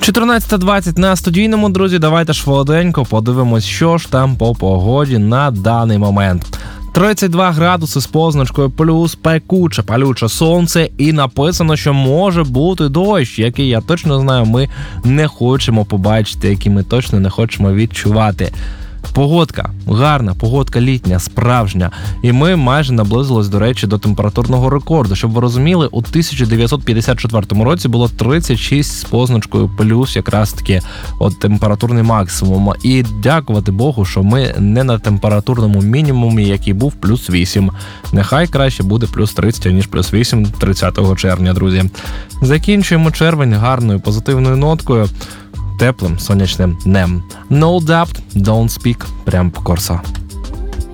14:20 на студійному, друзі. Давайте швиденько подивимось, що ж там по погоді на даний момент. 32 градуси з позначкою плюс, пекуче, палюче сонце і написано, що може бути дощ, який, я точно знаю, ми не хочемо побачити, який ми точно не хочемо відчувати. Погодка гарна, погодка літня, справжня. І ми майже наблизились, до речі, до температурного рекорду. Щоб ви розуміли, у 1954 році було 36 з позначкою плюс, якраз таки температурний максимум. І дякувати Богу, що ми не на температурному мінімумі, який був плюс 8. Нехай краще буде плюс 30, ніж плюс 8 30 червня, друзі. Закінчуємо червень гарною позитивною ноткою. Теплим сонячним днем. No doubt, don't speak. Прям по Корса.